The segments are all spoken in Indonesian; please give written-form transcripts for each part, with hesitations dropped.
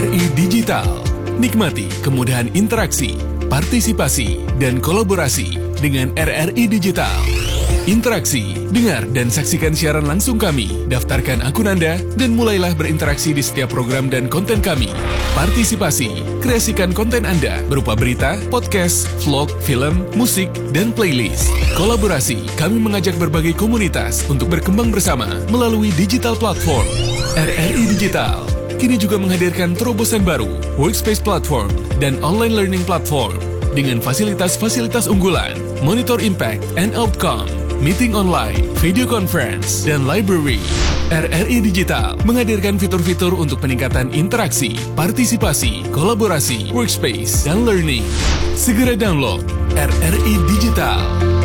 RRI Digital. Nikmati kemudahan interaksi, partisipasi, dan kolaborasi dengan RRI Digital. Interaksi, dengar dan saksikan siaran langsung kami, daftarkan akun Anda, dan mulailah berinteraksi di setiap program dan konten kami. Partisipasi, kreasikan konten Anda berupa berita, podcast, vlog, film, musik, dan playlist. Kolaborasi, kami mengajak berbagai komunitas untuk berkembang bersama melalui digital platform. RRI Digital kini juga menghadirkan terobosan baru, workspace platform, dan online learning platform dengan fasilitas-fasilitas unggulan, monitor impact and outcome, meeting online, video conference, dan library. RRI Digital menghadirkan fitur-fitur untuk peningkatan interaksi, partisipasi, kolaborasi, workspace, dan learning. Segera download RRI Digital.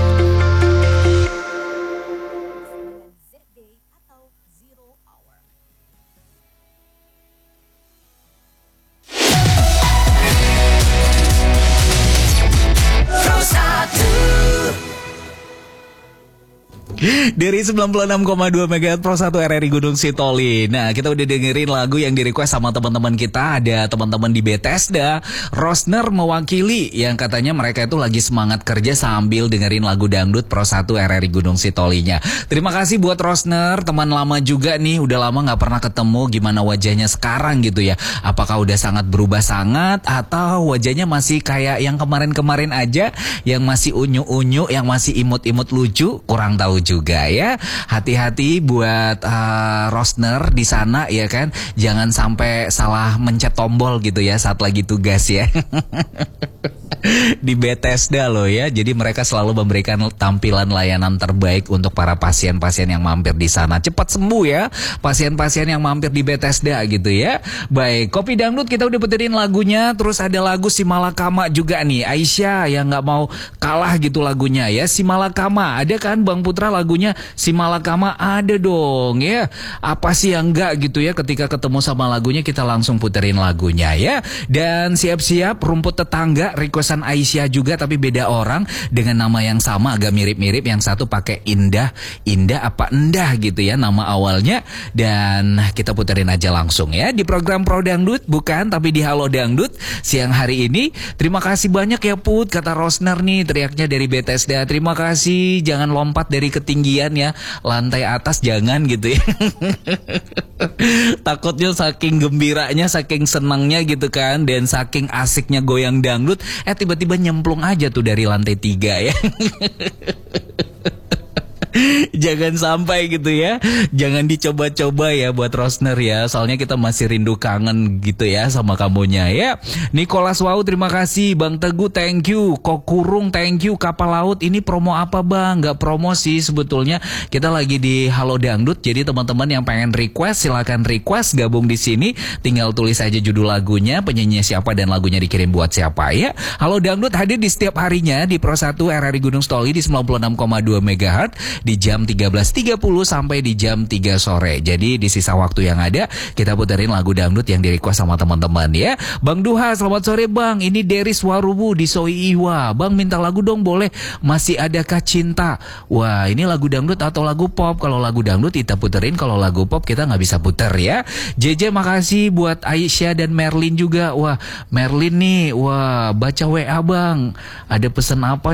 Dari 96,2 MHz Pro 1 RRI Gunung Sitoli. Nah, kita udah dengerin lagu yang di-request sama teman-teman kita. Ada teman-teman di Bethesda, Rosner mewakili yang katanya mereka itu lagi semangat kerja sambil dengerin lagu dangdut Pro 1 RRI Gunung Sitolinya. Terima kasih buat Rosner, teman lama juga nih. Udah lama gak pernah ketemu, gimana wajahnya sekarang gitu ya. Apakah udah sangat berubah sangat, atau wajahnya masih kayak yang kemarin-kemarin aja, yang masih unyu-unyu, yang masih imut-imut lucu, kurang tahu juga ya. Hati-hati buat Rosner di sana ya kan. Jangan sampai salah mencet tombol gitu ya saat lagi tugas ya. Di Bethesda loh ya. Jadi mereka selalu memberikan tampilan layanan terbaik untuk para pasien-pasien yang mampir di sana. Cepat sembuh ya pasien-pasien yang mampir di Bethesda gitu ya. Baik, Kopi Dangdut kita udah puterin lagunya. Terus ada lagu Si Malakama juga nih, Aisyah yang gak mau kalah gitu lagunya ya. Si Malakama, ada kan Bang Putra lagunya Si Malakama? Ada dong ya. Apa sih yang enggak gitu ya. Ketika ketemu sama lagunya kita langsung puterin lagunya ya. Dan siap-siap Rumput Tetangga requestan Aisyah juga tapi beda orang dengan nama yang sama agak mirip-mirip. Yang satu pakai Indah apa Endah gitu ya nama awalnya. Dan kita puterin aja langsung ya di program Pro Dangdut, bukan tapi di Halo Dangdut siang hari ini. Terima kasih banyak ya Put, kata Rosner nih teriaknya dari Bethesda. Terima kasih, jangan lompat dari ketinggian ya, lantai atas jangan gitu ya. Takutnya saking gembiranya, saking senangnya gitu kan, dan saking asiknya goyang dangdut, tiba-tiba nyemplung aja tuh dari lantai 3 ya. Jangan sampai gitu ya. Jangan dicoba-coba ya buat Rosner ya. Soalnya kita masih rindu kangen gitu ya sama kamunya ya. Nicholas Wow terima kasih. Bang Teguh thank you. Kok Kurung thank you. Kapal Laut ini promo apa Bang? Gak promo sih sebetulnya. Kita lagi di Halo Dangdut. Jadi teman-teman yang pengen request silakan request gabung di sini. Tinggal tulis aja judul lagunya, penyanyinya siapa, dan lagunya dikirim buat siapa ya. Halo Dangdut hadir di setiap harinya di Pro 1 RRI Gunung Sitoli di 96,2 MHz di jam 13.30 sampai di jam 3 sore. Jadi di sisa waktu yang ada kita puterin lagu dangdut yang di-request sama teman-teman ya. Bang Duha, selamat sore Bang. Ini Deris Warubu di Soiiwa. Bang minta lagu dong boleh? Masih adakah cinta? Wah, ini lagu dangdut atau lagu pop? Kalau lagu dangdut kita puterin, kalau lagu pop kita nggak bisa puter ya. JJ makasih buat Aisyah dan Merlin juga. Wah, Merlin nih, wah baca WA Bang. Ada pesan apa